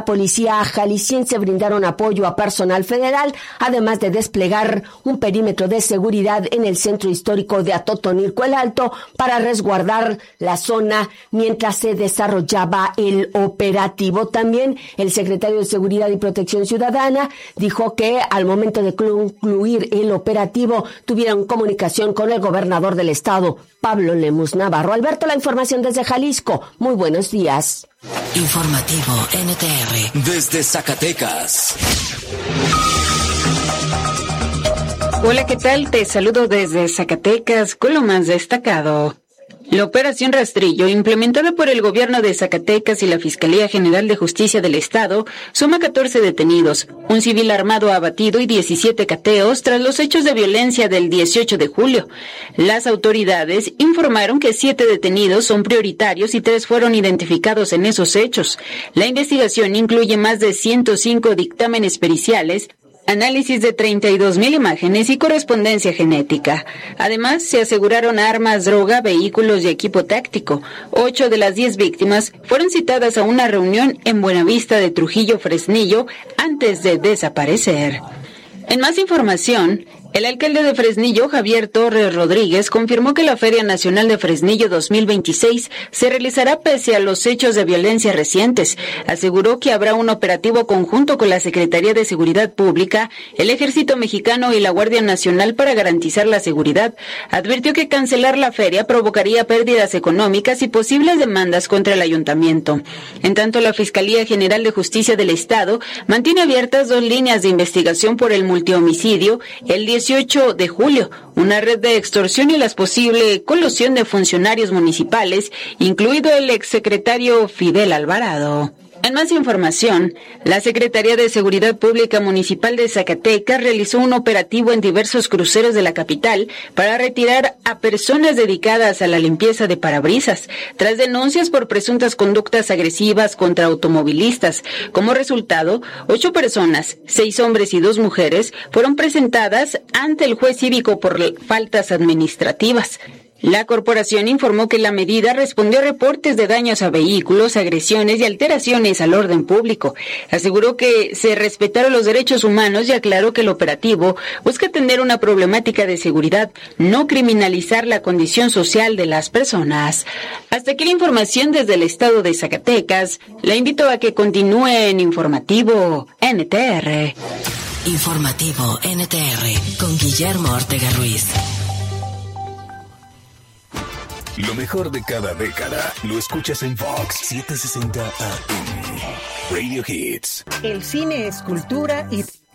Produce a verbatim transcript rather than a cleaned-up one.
policía jalisciense brindaron apoyo a personal federal, además de desplegar un perímetro de seguridad en el centro histórico de Atotonilco el Alto para resguardar la zona mientras se desarrollaba el operativo. También el secretario de Seguridad y Protección Ciudadana dijo que al momento de concluir el operativo tuvieron comunicación con el gobernador del estado, Pablo Lemus Navarro. Alberto, la información desde Jalisco. Muy buenos días. Informativo N T R desde Zacatecas. Hola, ¿qué tal? Te saludo desde Zacatecas con lo más destacado. La Operación Rastrillo, implementada por el gobierno de Zacatecas y la Fiscalía General de Justicia del Estado, suma catorce detenidos, un civil armado abatido y diecisiete cateos tras los hechos de violencia del dieciocho de julio. Las autoridades informaron que siete detenidos son prioritarios y tres fueron identificados en esos hechos. La investigación incluye más de ciento cinco dictámenes periciales, análisis de treinta y dos mil imágenes y correspondencia genética. Además, se aseguraron armas, droga, vehículos y equipo táctico. Ocho de las diez víctimas fueron citadas a una reunión en Buenavista de Trujillo, Fresnillo, antes de desaparecer. En más información, el alcalde de Fresnillo, Javier Torres Rodríguez, confirmó que la Feria Nacional de Fresnillo dos mil veintiséis se realizará pese a los hechos de violencia recientes. Aseguró que habrá un operativo conjunto con la Secretaría de Seguridad Pública, el Ejército Mexicano y la Guardia Nacional para garantizar la seguridad. Advirtió que cancelar la feria provocaría pérdidas económicas y posibles demandas contra el ayuntamiento. En tanto, la Fiscalía General de Justicia del Estado mantiene abiertas dos líneas de investigación por el multihomicidio, el dieciocho de julio, una red de extorsión y la posible colusión de funcionarios municipales, incluido el exsecretario Fidel Alvarado. En más información, la Secretaría de Seguridad Pública Municipal de Zacatecas realizó un operativo en diversos cruceros de la capital para retirar a personas dedicadas a la limpieza de parabrisas, tras denuncias por presuntas conductas agresivas contra automovilistas. Como resultado, ocho personas, seis hombres y dos mujeres, fueron presentadas ante el juez cívico por faltas administrativas. La corporación informó que la medida respondió a reportes de daños a vehículos, agresiones y alteraciones al orden público. Aseguró que se respetaron los derechos humanos y aclaró que el operativo busca atender una problemática de seguridad, no criminalizar la condición social de las personas. Hasta aquí la información desde el estado de Zacatecas. La invito a que continúe en Informativo N T R. Informativo N T R con Guillermo Ortega Ruiz. Lo mejor de cada década lo escuchas en Fox setecientos sesenta A M. Radio Hits. El cine es cultura y